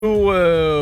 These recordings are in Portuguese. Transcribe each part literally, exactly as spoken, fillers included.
O,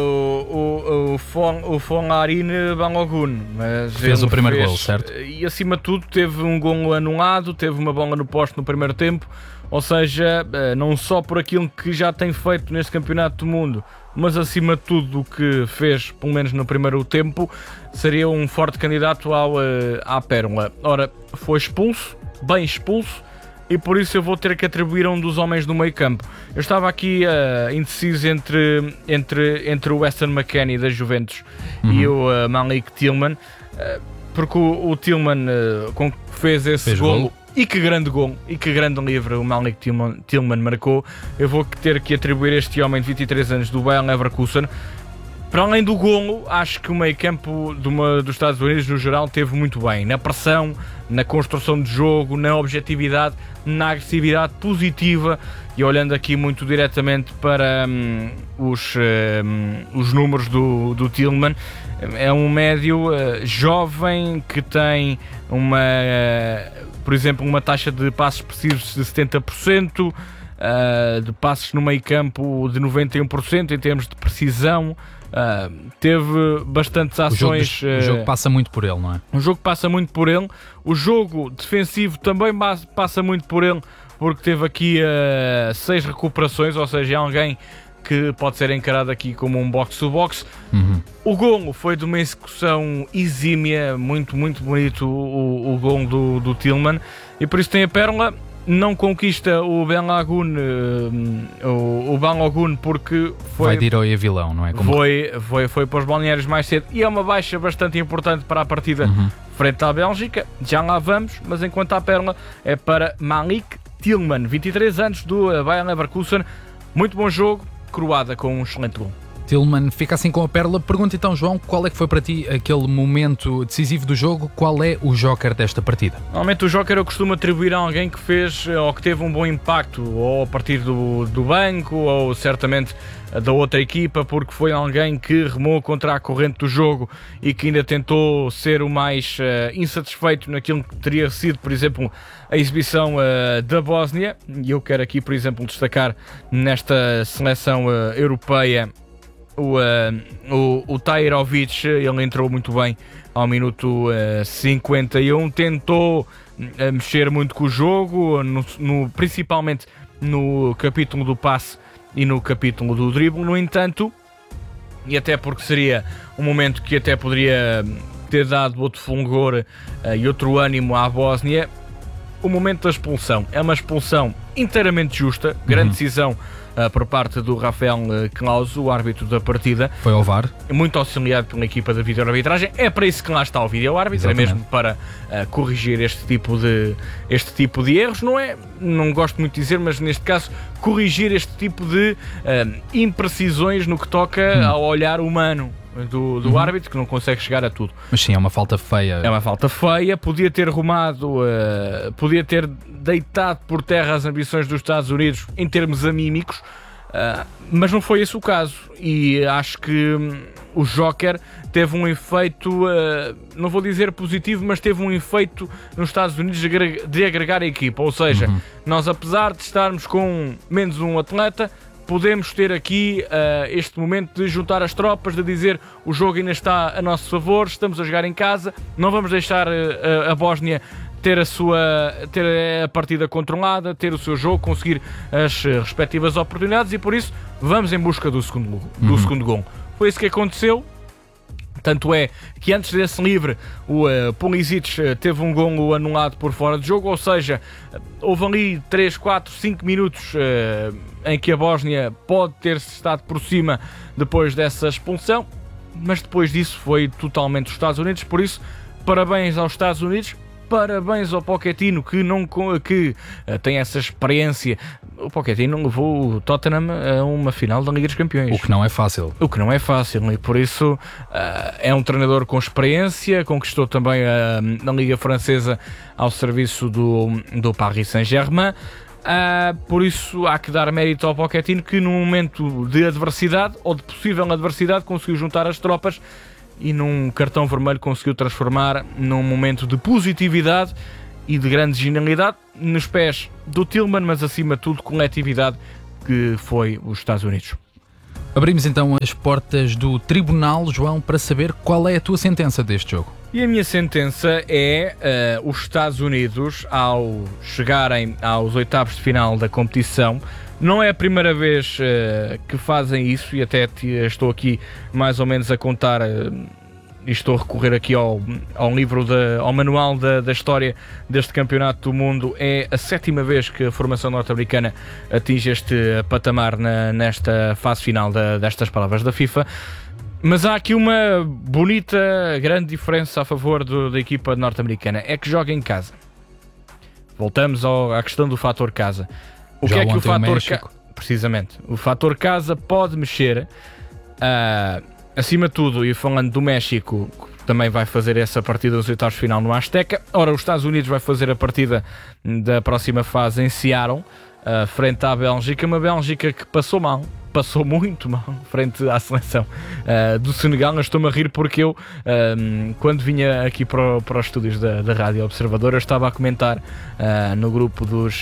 o, o, Fon, o Fonarine Balogun, mas fez o primeiro fez, gol, certo? E acima de tudo teve um gol anulado, teve uma bola no poste no primeiro tempo, ou seja, não só por aquilo que já tem feito neste campeonato do mundo, mas acima de tudo o que fez, pelo menos no primeiro tempo, seria um forte candidato ao, à pérola. Ora, foi expulso, bem expulso, e por isso eu vou ter que atribuir a um dos homens do meio campo. Eu estava aqui uh, indeciso entre, entre, entre o Weston McKennie da Juventus uhum. e o uh, Malik Tillman, uh, porque o, o Tillman uh, com que fez esse fez golo, golo. E que grande gol, e que grande livre o Malik Tillman, Tillman marcou. Eu vou ter que atribuir este homem de vinte e três anos do Bayer Leverkusen. Para além do golo, acho que o meio campo de uma, dos Estados Unidos no geral teve muito bem, na pressão, na construção de jogo, na objetividade, na agressividade positiva, e olhando aqui muito diretamente para hum, os, hum, os números do, do Tillman, é um médio uh, jovem que tem uma, uh, por exemplo, uma taxa de passos precisos de setenta por cento, uh, de passos no meio campo de noventa e um por cento em termos de precisão. Uh, teve bastantes ações. O jogo, uh, o jogo passa muito por ele, não é? O jogo passa muito por ele. O jogo defensivo também passa muito por ele, porque teve aqui uh, seis recuperações, ou seja, é alguém que pode ser encarado aqui como um box-to-box. Uhum. O golo foi de uma execução exímia, muito, muito bonito o, o golo do, do Tillman, e por isso tem a pérola. Não conquista o Balogun, uh, o, o Balogun porque foi... Vai de herói a vilão, não é? Como... Foi, foi, foi para os balneários mais cedo, e é uma baixa bastante importante para a partida uhum. frente à Bélgica. Já lá vamos, mas enquanto a pérola é para Malik Tillman, vinte e três anos, do Bayer Leverkusen. Muito bom jogo, coroada com um excelente gol. Tillman fica assim com a pérola. Pergunta então, João, qual é que foi para ti aquele momento decisivo do jogo? Qual é o joker desta partida? Normalmente o joker eu costumo atribuir a alguém que fez ou que teve um bom impacto, ou a partir do, do banco, ou certamente da outra equipa, porque foi alguém que remou contra a corrente do jogo e que ainda tentou ser o mais uh, insatisfeito naquilo que teria sido, por exemplo, a exibição uh, da Bósnia. E eu quero aqui, por exemplo, destacar nesta seleção uh, europeia O, uh, o, o Tahirovic. Ele entrou muito bem ao minuto uh, cinquenta e um, tentou uh, mexer muito com o jogo, no, no, principalmente no capítulo do passe e no capítulo do drible. No entanto, e até porque seria um momento que até poderia ter dado outro fulgor uh, e outro ânimo à Bósnia, o momento da expulsão é uma expulsão inteiramente justa, grande uhum. decisão Uh, por parte do Rafael uh, Klaus, o árbitro da partida. Foi ao V A R. Muito auxiliado pela equipa de vídeo-arbitragem. É para isso que lá está o vídeo-árbitro, é mesmo para uh, corrigir este tipo, de, este tipo de erros. Não é, não gosto muito de dizer, mas neste caso, corrigir este tipo de uh, imprecisões no que toca hum. ao olhar humano do, do uhum. árbitro, que não consegue chegar a tudo. Mas sim, é uma falta feia. É uma falta feia, podia ter rumado, uh, podia ter deitado por terra as ambições dos Estados Unidos em termos anímicos, uh, mas não foi esse o caso, e acho que um, o Joker teve um efeito, uh, não vou dizer positivo, mas teve um efeito nos Estados Unidos de agregar a equipa, ou seja, uhum. nós, apesar de estarmos com menos um atleta, podemos ter aqui uh, este momento de juntar as tropas, de dizer o jogo ainda está a nosso favor, estamos a jogar em casa, não vamos deixar uh, a Bósnia ter a sua ter a partida controlada, ter o seu jogo, conseguir as uh, respectivas oportunidades, e por isso vamos em busca do segundo, do uhum. segundo gol. Foi isso que aconteceu. Tanto é que antes desse livre o uh, Pulisic uh, teve um golo anulado por fora de jogo, ou seja, houve ali três, quatro, cinco minutos uh, em que a Bósnia pode ter estado por cima depois dessa expulsão, mas depois disso foi totalmente os Estados Unidos. Por isso, parabéns aos Estados Unidos, parabéns ao Pochettino, que, não, que uh, tem essa experiência. O Pochettino levou o Tottenham a uma final da Liga dos Campeões. O que não é fácil. O que não é fácil, e por isso uh, é um treinador com experiência, conquistou também a, a Liga Francesa ao serviço do, do Paris Saint-Germain. Uh, por isso há que dar mérito ao Pochettino, que num momento de adversidade, ou de possível adversidade, conseguiu juntar as tropas e num cartão vermelho conseguiu transformar num momento de positividade e de grande genialidade nos pés do Tillman, mas acima de tudo coletividade, que foi os Estados Unidos. Abrimos então as portas do tribunal, João, para saber qual é a tua sentença deste jogo. E a minha sentença é uh, os Estados Unidos, ao chegarem aos oitavos de final da competição, não é a primeira vez uh, que fazem isso, e até te, estou aqui mais ou menos a contar, uh, e estou a recorrer aqui ao, ao livro, de, ao manual da, da história deste campeonato do mundo. É a sétima vez que a formação norte-americana atinge este patamar na, nesta fase final da, destas palavras da FIFA. Mas há aqui uma bonita, grande diferença a favor do, da equipa norte-americana. É que joga em casa. Voltamos ao, à questão do fator casa. O Já que é que o fator casa... Precisamente. O fator casa pode mexer, uh, acima de tudo, e falando do México, que também vai fazer essa partida dos oitavos de final no Azteca. Ora, os Estados Unidos vai fazer a partida da próxima fase em Seattle, uh, frente à Bélgica. Uma Bélgica que passou mal. Passou muito mal frente à seleção uh, do Senegal. Eu estou-me a rir porque eu, um, quando vinha aqui para, o, para os estúdios da, da Rádio Observador, eu estava a comentar uh, no grupo dos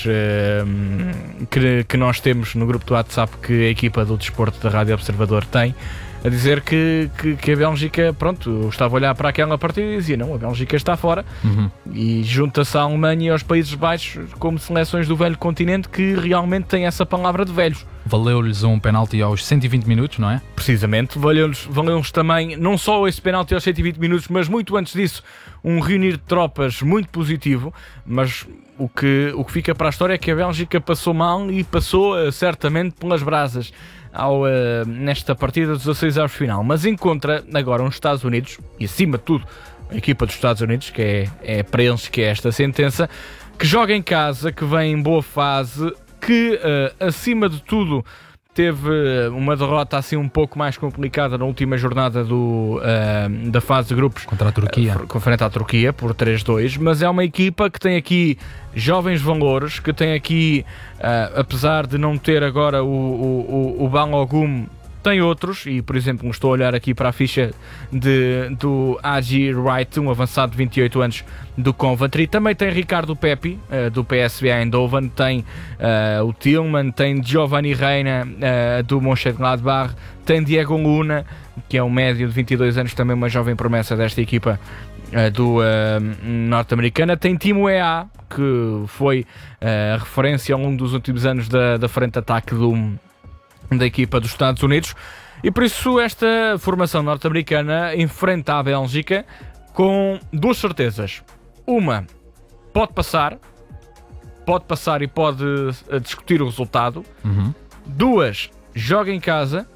uh, que, que nós temos, no grupo do WhatsApp que a equipa do desporto da Rádio Observador tem, a dizer que, que, que a Bélgica, pronto, eu estava a olhar para aquela partida e dizia, não, a Bélgica está fora, uhum. E junta-se à Alemanha e aos Países Baixos como seleções do velho continente que realmente têm essa palavra de velhos. Valeu-lhes um penalti aos cento e vinte minutos, não é? Precisamente, valeu-lhes, valeu-lhes também, não só esse penalti aos cento e vinte minutos, mas muito antes disso, um reunir de tropas muito positivo, mas o que, o que fica para a história é que a Bélgica passou mal e passou uh, certamente pelas brasas ao, uh, nesta partida dos dezasseis aos final, mas encontra agora os Estados Unidos, e acima de tudo a equipa dos Estados Unidos, que é, é para eles que é esta sentença, que joga em casa, que vem em boa fase, que uh, acima de tudo teve uma derrota assim um pouco mais complicada na última jornada do, uh, da fase de grupos contra a Turquia, uh, frente à Turquia por três a dois, mas é uma equipa que tem aqui jovens valores, que tem aqui, uh, apesar de não ter agora o, o, o, o Balogun, tem outros, e por exemplo estou a olhar aqui para a ficha de, do Haji Wright, um avançado de vinte e oito anos do Coventry. Também tem Ricardo Pepi, uh, do P S V Eindhoven, tem uh, o Tillman, tem Giovanni Reina, uh, do Mönchengladbach, tem Diego Luna, que é um médio de vinte e dois anos, também uma jovem promessa desta equipa uh, do uh, norte-americana. Tem Timo Ea, que foi uh, a referência ao longo dos últimos anos da, da frente de ataque do da equipa dos Estados Unidos, e por isso esta formação norte-americana enfrenta a Bélgica com duas certezas. Uma, pode passar, pode passar e pode uh, discutir o resultado. Uhum. Duas, joga em casa.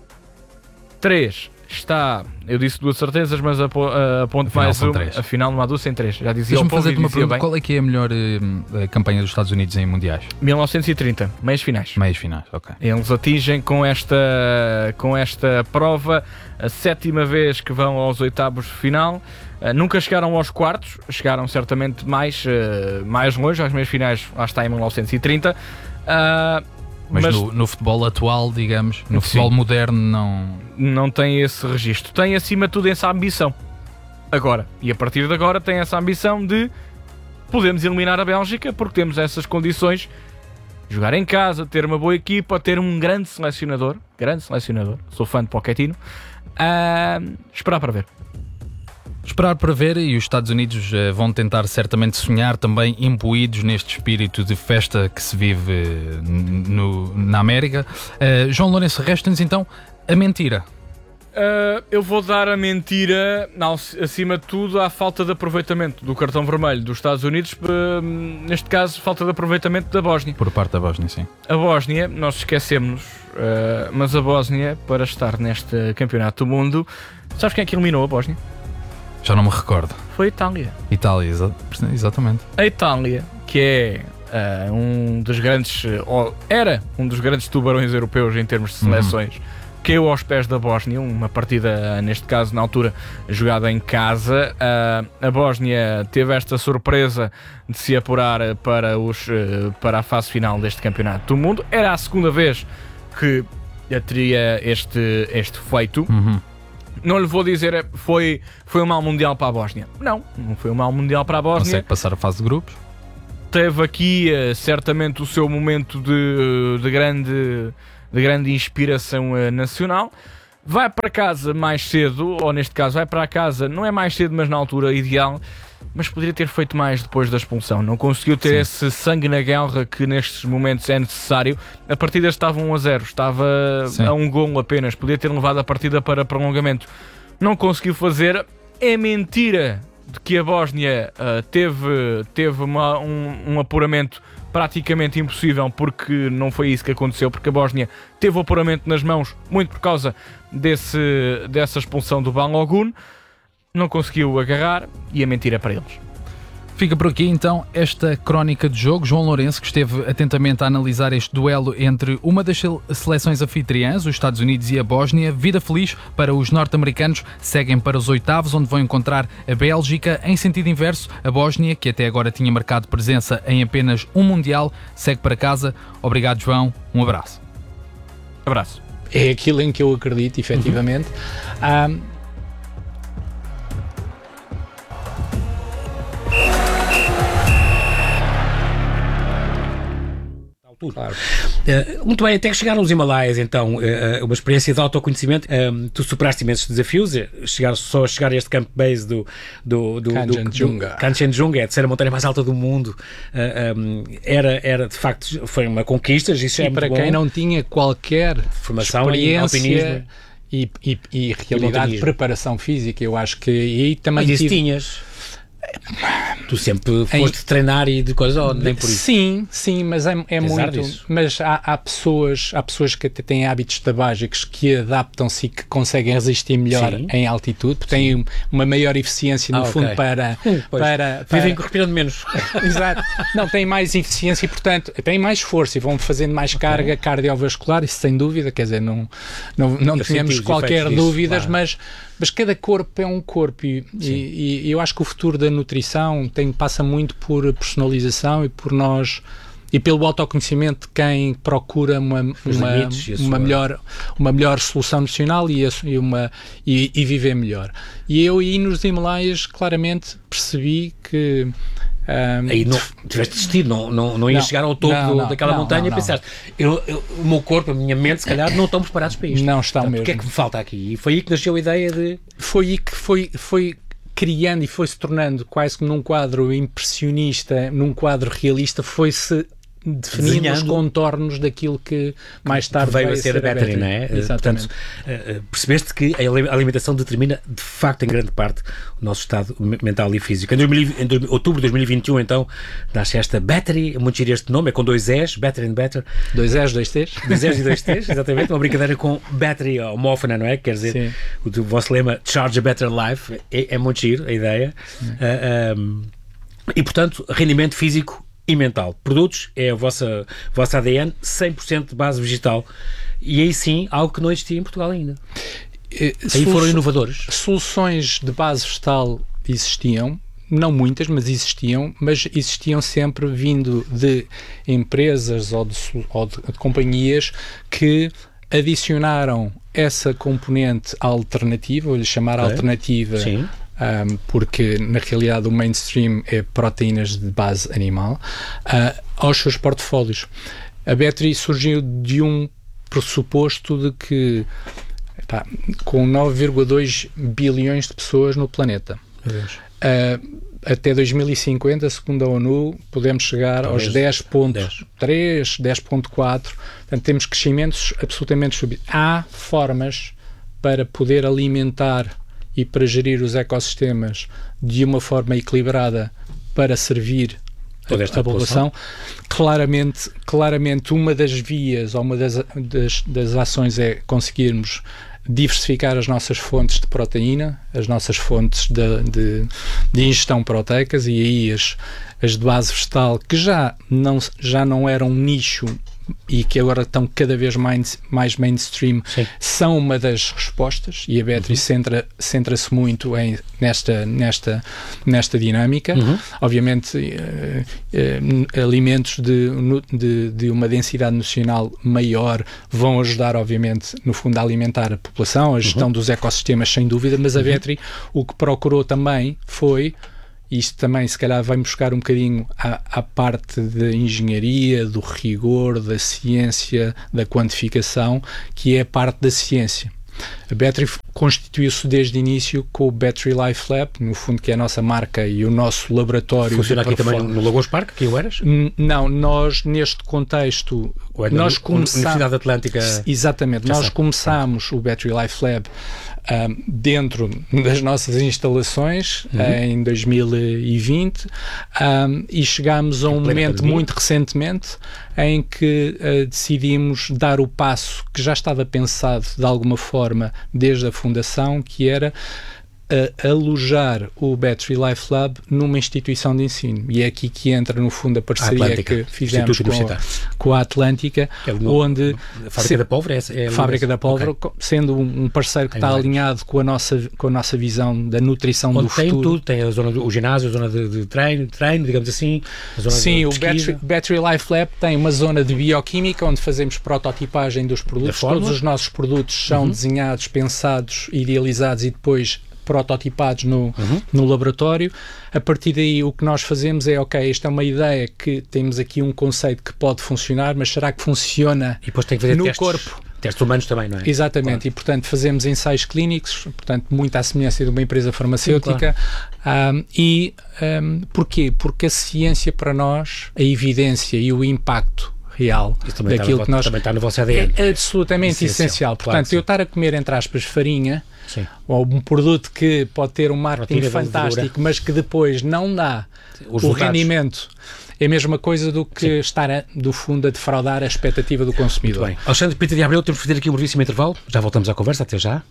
Três, está, eu disse duas certezas, mas apo, uh, aponto afinal mais um. Três. Afinal não há duas sem três. Já dizia o Deixa-me fazer uma pergunta. Bem. Qual é que é a melhor uh, campanha dos Estados Unidos em mundiais? mil novecentos e trinta, meias finais. Meias finais, ok. Eles atingem com esta, com esta prova a sétima vez que vão aos oitavos de final. Uh, nunca chegaram aos quartos, chegaram certamente mais, uh, mais longe, às meias finais, lá está em mil novecentos e trinta. Uh, Mas, mas no, no futebol atual, digamos, no sim, futebol moderno, não... não tem esse registro. Tem, acima de tudo, essa ambição. Agora, e a partir de agora, tem essa ambição de podemos eliminar a Bélgica, porque temos essas condições. Jogar em casa, ter uma boa equipa, ter um grande selecionador. Grande selecionador. Sou fã de Pochettino. Uh, esperar para ver. Esperar para ver, e os Estados Unidos uh, vão tentar certamente sonhar também imbuídos neste espírito de festa que se vive uh, no, na América. Uh, João Lourenço, resta-nos então a mentira. Uh, eu vou dar a mentira, não, acima de tudo, à falta de aproveitamento do cartão vermelho dos Estados Unidos, uh, neste caso, falta de aproveitamento da Bósnia. Por parte da Bósnia, sim. A Bósnia, nós esquecemos-nos, uh, mas a Bósnia, para estar neste campeonato do mundo, sabes quem é que eliminou a Bósnia? Já não me recordo. Foi a Itália. Itália, exa- exatamente. A Itália, que é uh, um dos grandes, ou era um dos grandes tubarões europeus em termos de seleções, uhum. caiu aos pés da Bósnia, uma partida, neste caso, na altura, jogada em casa. Uh, a Bósnia teve esta surpresa de se apurar para, os, uh, para a fase final deste campeonato do mundo. Era a segunda vez que teria este, este feito. Uhum. Não lhe vou dizer foi foi um mau mundial para a Bósnia. Não, não foi um mau mundial para a Bósnia. Consegue passar a fase de grupos? Teve aqui uh, certamente o seu momento de, de grande de grande inspiração uh, nacional. Vai para casa mais cedo, ou neste caso vai para casa, não é mais cedo, mas na altura ideal, mas poderia ter feito mais depois da expulsão. Não conseguiu ter Sim. esse sangue na guerra que nestes momentos é necessário. A partida estava um a zero, estava Sim. a um golo apenas, podia ter levado a partida para prolongamento. Não conseguiu fazer. É mentira de que a Bósnia uh, teve, teve uma, um, um apuramento praticamente impossível, porque não foi isso que aconteceu, porque a Bósnia teve o apuramento nas mãos, muito por causa desse, dessa expulsão do Balogun, não conseguiu agarrar e a mentira para eles. Fica por aqui então esta crónica de jogo. João Lourenço, que esteve atentamente a analisar este duelo entre uma das seleções anfitriãs, os Estados Unidos e a Bósnia. Vida feliz para os norte-americanos, seguem para os oitavos, onde vão encontrar a Bélgica. Em sentido inverso, a Bósnia, que até agora tinha marcado presença em apenas um Mundial, segue para casa. Obrigado, João. Um abraço. Abraço. É aquilo em que eu acredito, efetivamente. Uhum. Um... Claro. Uh, muito bem, até que chegaram os Himalaias, então, uh, uma experiência de autoconhecimento. Um, tu superaste imensos desafios, chegar, só chegar a este camp base do, do, do, Kanchenjunga. do, do Kanchenjunga, é a terceira montanha mais alta do mundo. Uh, um, era, era, de facto, foi uma conquista. Isso e é para muito quem bom. não tinha qualquer formação experiência em alpinismo e, e, e realidade de preparação física, eu acho que aí também Mas isso tive... tinhas. Tu sempre foste em... treinar e de coisa, ou nem por isso? Sim, sim, mas é, é muito. Disso. Mas há, há, pessoas, há pessoas que até têm hábitos tabágicos que adaptam-se e que conseguem resistir melhor sim. em altitude, porque têm uma maior eficiência, no ah, fundo, okay. para, para, para. Vivem respirando menos. Exato. Não, têm mais eficiência e, portanto, têm mais força e vão fazendo mais okay. carga cardiovascular, isso sem dúvida, quer dizer, não, não, não tínhamos qualquer dúvida, claro. mas. Mas cada corpo é um corpo e, e, e eu acho que o futuro da nutrição tem, passa muito por personalização e por nós e pelo autoconhecimento de quem procura uma, uma, limites, uma, melhor, uma melhor solução nutricional e, e, uma, e, e viver melhor. E eu aí nos Himalaias claramente percebi que Um, aí não tiveste desistido, não, não, não ias chegar ao topo não, do, não, daquela não, montanha não, e pensaste, eu, eu, o meu corpo, a minha mente, se calhar, não estão preparados para isto. Não estão Portanto, mesmo. O que é que me falta aqui? E foi aí que nasceu a ideia de... Foi aí que foi, foi criando e foi-se tornando quase como num quadro impressionista, num quadro realista, foi-se definindo Desenhando. os contornos daquilo que mais tarde veio vai a ser a Battery, não é? Exatamente. Portanto, percebeste que a alimentação determina, de facto, em grande parte, o nosso estado mental e físico. Em, dois mil, em outubro de dois mil e vinte e um, então, nasce esta Battery, muito giro este nome, é com dois Es, Battery and Better. Dois Es, dois T's. Dois Es e dois T's, exatamente. Uma brincadeira com Battery homófona, não é? Quer dizer, Sim. o, o vosso lema, Charge a Better Life, é, é muito giro a ideia. Uh, um, e, portanto, rendimento físico e mental. Produtos é a vossa, vossa A D N, cem por cento de base vegetal. E aí sim, algo que não existia em Portugal ainda. Eh, aí foram inovadores. Soluções de base vegetal existiam, não muitas, mas existiam, mas existiam sempre vindo de empresas ou de, ou de, de companhias que adicionaram essa componente alternativa, vou-lhe chamar okay. alternativa, sim. Um, porque na realidade o mainstream é proteínas de base animal, uh, aos seus portfólios. A Battery surgiu de um pressuposto de que pá, com nove vírgula dois bilhões de pessoas no planeta, uh, até dois mil e cinquenta, segundo a ONU, podemos chegar Talvez aos dez vírgula três, dez vírgula quatro. Portanto, temos crescimentos absolutamente subidos. Há formas para poder alimentar e para gerir os ecossistemas de uma forma equilibrada para servir toda esta a população. população. Claramente, claramente uma das vias ou uma das, das, das ações é conseguirmos diversificar as nossas fontes de proteína, as nossas fontes de, de, de ingestão proteicas, e aí as, as de base vegetal, que já não, já não eram um nicho e que agora estão cada vez mais, mais mainstream, Sim. são uma das respostas, e a Battery uhum. centra, centra-se muito em, nesta, nesta, nesta dinâmica. Uhum. Obviamente, eh, eh, alimentos de, de, de uma densidade nutricional maior vão ajudar, obviamente, no fundo, a alimentar a população, a gestão uhum. dos ecossistemas, sem dúvida, mas a Battery, uhum. o que procurou também foi isto também se calhar vai buscar um bocadinho à, à parte da engenharia, do rigor, da ciência, da quantificação, que é a parte da ciência. A Battery constituiu-se desde o início com o Battery Life Lab, no fundo que é a nossa marca e o nosso laboratório. Funciona aqui também no Lagos Parque, aqui em Oeiras? Não, nós neste contexto, Ou é nós na começamos... Universidade Atlântica... Exatamente, nós sei. começámos o Battery Life Lab um, dentro das nossas instalações uhum. em dois mil e vinte um, e chegámos a um momento pandemia. muito recentemente em que uh, decidimos dar o passo que já estava pensado de alguma forma desde a fundação, que era uh, alojar o Battery Life Lab numa instituição de ensino. E é aqui que entra, no fundo, a parceria a que fizemos com a, com a Atlântica, é onde... A Fábrica se, da Pólvora? É, é a Fábrica da Pólvora, okay. sendo um parceiro que é está mais. alinhado com a, nossa, com a nossa visão da nutrição onde do tem futuro. Tudo, tem a zona do o ginásio, a zona de, de treino, treino, digamos assim. A zona Sim, de o Battery, Battery Life Lab tem uma zona de bioquímica onde fazemos prototipagem dos produtos. Todos os nossos produtos são uhum. desenhados, pensados, idealizados e depois prototipados no, uhum. no laboratório. A partir daí o que nós fazemos é, ok, esta é uma ideia que temos aqui um conceito que pode funcionar, mas será que funciona e depois tem que fazer no testes, corpo? Testes humanos também, não é? Exatamente, claro. E portanto fazemos ensaios clínicos, portanto muito à semelhança de uma empresa farmacêutica. Sim, claro. um, e um, porquê? Porque a ciência para nós, a evidência e o impacto real daquilo no, que nós... Também está no vosso A D N. É absolutamente essencial. essencial. Portanto, claro eu estar a comer, entre aspas, farinha, sim. ou um produto que pode ter um marketing fantástico, mas que depois não dá Os o rendimento, é a mesma coisa do que sim. estar, a, do fundo, a defraudar a expectativa do consumidor. Muito bem. Alexandre Pita de Abreu, temos de fazer aqui um brevíssimo intervalo. Já voltamos à conversa. Até já.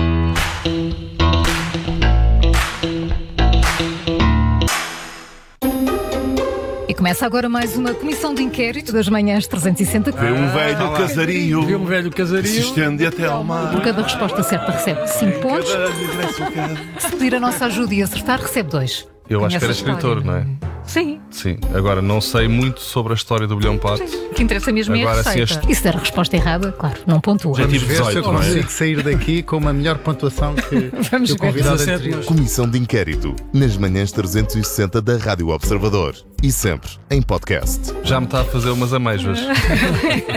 Começa agora mais uma comissão de inquérito das manhãs trezentos e sessenta. Vê um velho ah, casario, vê um velho casario que se estende até ao mar. Por cada resposta certa recebe cinco pontos. Se pedir a nossa ajuda e acertar, recebe dois. Eu acho que era escritor, não é? Sim. Sim. Agora, não sei muito sobre a história do bilhão pato. O que interessa mesmo Agora, é a receita. Este... E se der a resposta errada, claro, não pontua. Já tive dezoito, se eu consigo sair daqui com uma melhor pontuação que, que o convidado anterior. Comissão de inquérito, nas manhãs trezentos e sessenta da Rádio Observador. E sempre em podcast. Já me está a fazer umas amêijoas.